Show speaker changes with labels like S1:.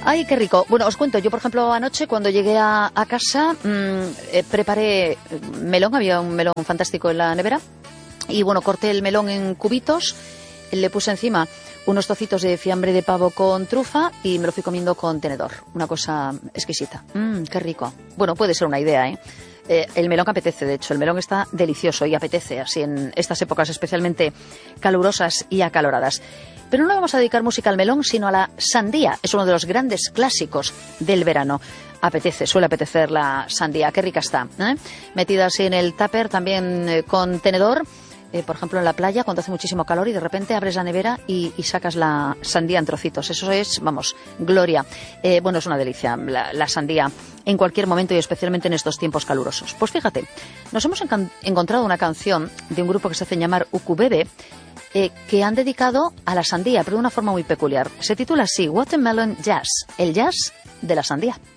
S1: Ay, qué rico. Bueno, os cuento, yo por ejemplo anoche cuando llegué a casa preparé melón, había un melón fantástico en la nevera y bueno, corté el melón en cubitos, le puse encima unos trocitos de fiambre de pavo con trufa y me lo fui comiendo con tenedor. Una cosa exquisita. Qué rico. Bueno, puede ser una idea, ¿eh? El melón apetece, de hecho, el melón está delicioso y apetece así en estas épocas especialmente calurosas y acaloradas. Pero no le vamos a dedicar música al melón, sino a la sandía. Es uno de los grandes clásicos del verano. Apetece, suele apetecer la sandía. Qué rica está, ¿eh? Metida así en el tupper, también con tenedor. Por ejemplo, en la playa, cuando hace muchísimo calor y de repente abres la nevera y sacas la sandía en trocitos. Eso es, vamos, gloria. Bueno, es una delicia la sandía en cualquier momento y especialmente en estos tiempos calurosos. Pues fíjate, nos hemos encontrado una canción de un grupo que se hace llamar Ukubebe, que han dedicado a la sandía, pero de una forma muy peculiar. Se titula así, Watermelon Jazz, el jazz de la sandía.